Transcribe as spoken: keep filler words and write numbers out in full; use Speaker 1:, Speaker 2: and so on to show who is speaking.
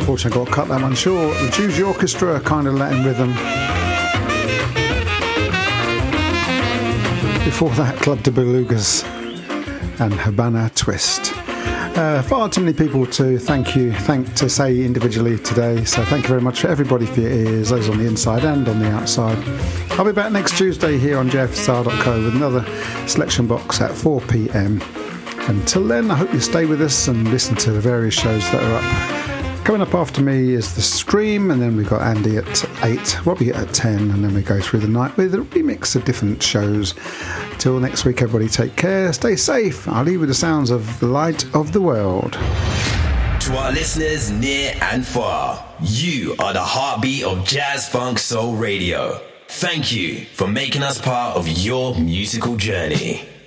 Speaker 1: unfortunately, I've got to cut that one short. The Juicy Orchestra, Kind of Latin Rhythm. Before that, Club de Belugas and Habana Twist. Uh, far too many people to thank you, thank to say individually today. So thank you very much for everybody for your ears, those on the inside and on the outside. I'll be back next Tuesday here on j f s r dot co with another selection box at four p.m. Until then, I hope you stay with us and listen to the various shows that are up. Coming up after me is The Stream, and then we've got Andy at eight, Robbie at ten, and then we go through the night with a remix of different shows. Till next week, everybody take care, stay safe. I'll leave you with the sounds of The Light of the World.
Speaker 2: To our listeners near and far, you are the heartbeat of Jazz Funk Soul Radio. Thank you for making us part of your musical journey.